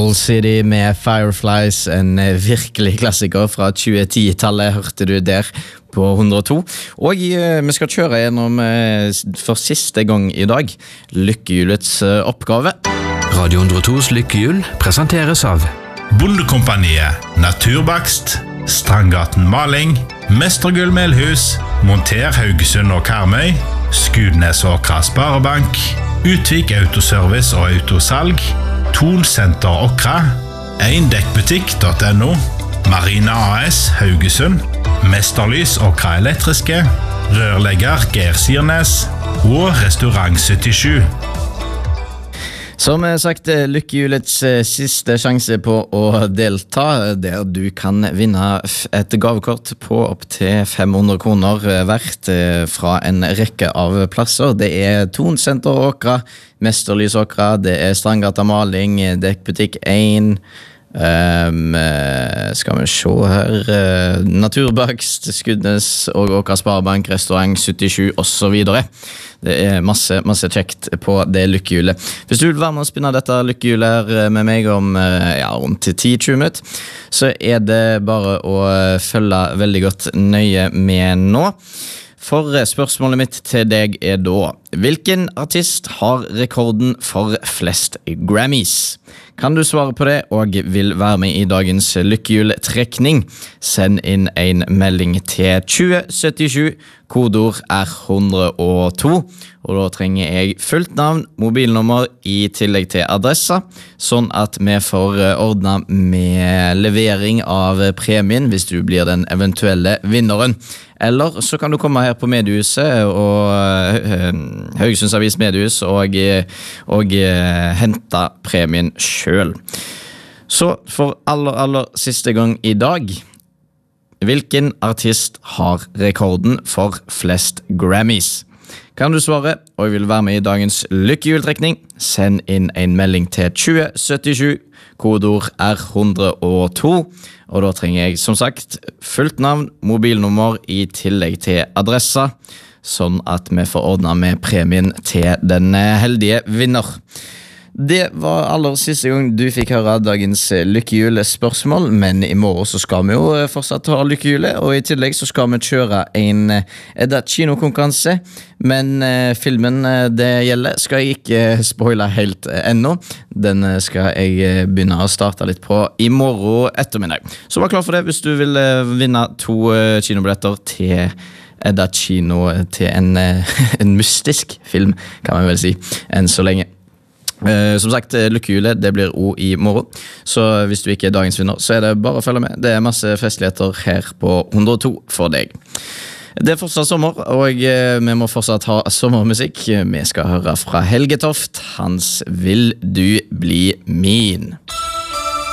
Owl City med Fireflies, en virkelig klassiker fra 2010-tallet, hørte du der på 102. Og vi skal kjøre gjennom for siste gang i dag lykkehjulets oppgave. Radio 102s lykkehjul presenteres av Bondekompaniet, Naturbakst, Strandgaten Maling, Mestergull Melhus, Monter Haugesund og Karmøy, Skudnes Åkra Sparebank, Utvik Autoservice og Autosalg, Thon Center Åkra, Eindekkbutikk.no, Marina AS Haugesund, Mesterlys Åkra Elektriske, Rørlegger Geir Sirnes og Restaurant 77. Som sagt, lykkehjulets siste sjanse på å delta, der du kan vinne et gavekort på opp til 500 kroner verdt fra en rekke av plasser. Det Thon Center Åkra, Mesterlys Åkra, det Strandgata Maling, Dekkbutikk 1, skal vi se her, Naturbakst, Skudnes og Åkra Sparebank, Restaurant 77 og så videre. Det masse kjekt på det lykkehjulet. Hvis du vil være med å spinne dette lykkehjulet med meg om rundt 10-20 minutter, så det bare å følge veldig godt nøye med nå. For spørsmålet mitt til deg da: hvilken artist har rekorden for flest Grammys? Kan du svare på det og vil være med i dagens lykkehjultrekning? Send inn en melding til 2077, kodeord R102, og da trenger jeg fullt navn, mobilnummer i tillegg til adressa, sånn at vi får ordnet med levering av premien hvis du blir den eventuelle vinneren. Eller så kan du komme her på Mediehuset og Haugesunds Avis Mediehus og hente premien selv. Så for aller siste gang i dag, hvilken artist har rekorden for flest Grammys? Kan du svare, og jeg vil være med i dagens lykkehjultrekning? Send inn en melding til 2077, kodeord R102, og da trenger jeg som sagt fullt navn, mobilnummer i tillegg til adressa, sånn at vi får ordnet med premien til den heldige vinner. Det var aller siste gang du fikk høre dagens lykkehjulespørsmål, men i morgen så skal vi jo fortsatt ha lykkehjulet, og i tillegg så skal vi kjøre en kinokonkurranse, men filmen det gjelder skal jeg ikke spoile helt ennå. Den skal jeg begynne å starte litt på i morgen ettermiddag. Så vær klar for det hvis du vil vinne 2 kinobilletter til Edda kino, til en mystisk film, kan man vel si, enn så lenge. Som sagt, lykkehjulet det blir også i morgen, så hvis du ikke dagens vinner, så det bare å følge med. Det masse festligheter her på 102 for deg. Det fortsatt sommer, og vi må fortsatt ha sommermusikk. Vi skal høre fra Helge Toft, hans Vil du bli min?